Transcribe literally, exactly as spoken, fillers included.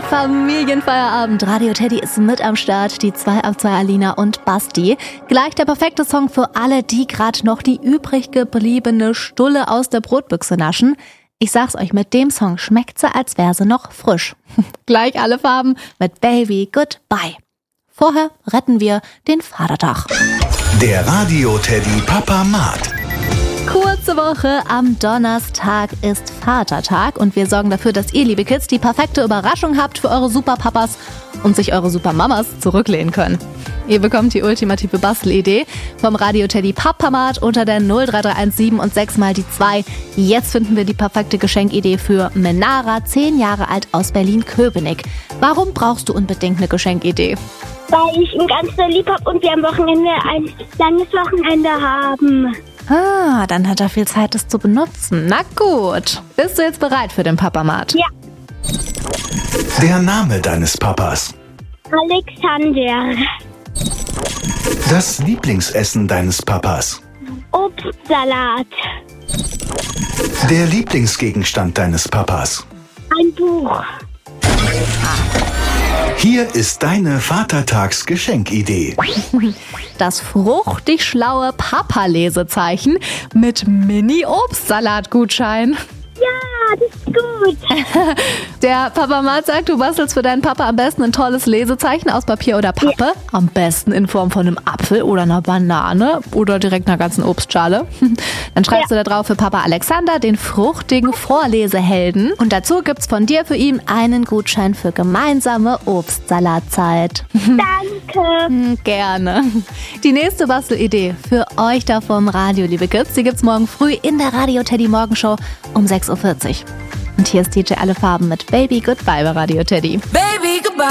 Familienfeierabend. Radio Teddy ist mit am Start. Die zwei ab zwei Alina und Basti. Gleich der perfekte Song für alle, die gerade noch die übrig gebliebene Stulle aus der Brotbüchse naschen. Ich sag's euch, mit dem Song schmeckt sie, als wäre sie noch frisch. Gleich alle Farben mit Baby Goodbye. Vorher retten wir den Vatertag. Der Radio Teddy Papamat. Kurze Woche, am Donnerstag ist Vatertag und wir sorgen dafür, dass ihr, liebe Kids, die perfekte Überraschung habt für eure Superpapas und sich eure Supermamas zurücklehnen können. Ihr bekommt die ultimative Bastelidee vom Radio Teddy Papamat unter der null drei drei eins sieben und sechs mal die zwei. Jetzt finden wir die perfekte Geschenkidee für Menara, zehn Jahre alt aus Berlin-Köpenick. Warum brauchst du unbedingt eine Geschenkidee? Weil ich ihn ganz so lieb habe und wir am Wochenende ein langes Wochenende haben. Ah, dann hat er viel Zeit, das zu benutzen. Na gut. Bist du jetzt bereit für den Papamat? Ja. Der Name deines Papas. Alexander. Das Lieblingsessen deines Papas. Obstsalat. Der Lieblingsgegenstand deines Papas. Ein Buch. Hier ist deine Vatertags-Geschenkidee. Das fruchtig schlaue Papa-Lesezeichen mit Mini-Obstsalat-Gutschein. Ja, das ist gut. Der Papamat sagt, du bastelst für deinen Papa am besten ein tolles Lesezeichen aus Papier oder Pappe. Ja. Am besten in Form von einem Apfel oder einer Banane oder direkt einer ganzen Obstschale. Dann schreibst ja. du da drauf für Papa Alexander den fruchtigen Vorlesehelden. Und dazu gibt's von dir für ihn einen Gutschein für gemeinsame Obstsalatzeit. Danke. Gerne. Die nächste Bastelidee für euch da vom Radio, liebe Kids, die gibt's morgen früh in der Radio Teddy Morgenshow um sechs Uhr vierzig. Und hier ist D J Alle Farben mit Baby Goodbye bei Radio Teddy. Baby Goodbye.